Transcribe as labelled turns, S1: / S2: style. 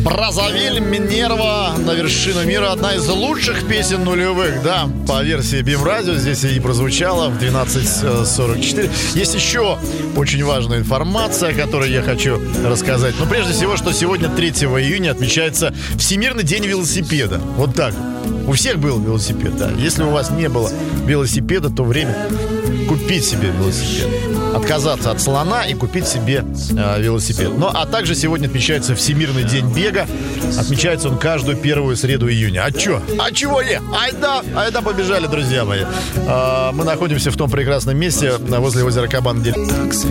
S1: Браззавиль, Минерва на вершину мира. Одна из лучших песен нулевых, да, по версии BIM Radio. Здесь и прозвучала в 12:44. Есть еще очень важная информация, о которой я хочу рассказать. Но прежде всего, что сегодня, 3 июня, отмечается Всемирный день велосипеда. Вот так. У всех был велосипед, да. Если у вас не было велосипеда, то время купить себе велосипед. Отказаться от слона и купить себе велосипед. Ну, а также сегодня отмечается Всемирный день бега. Отмечается он каждую первую среду июня. А чё? А чего не? Айда побежали, друзья мои. Мы находимся в том прекрасном месте возле озера Кабан.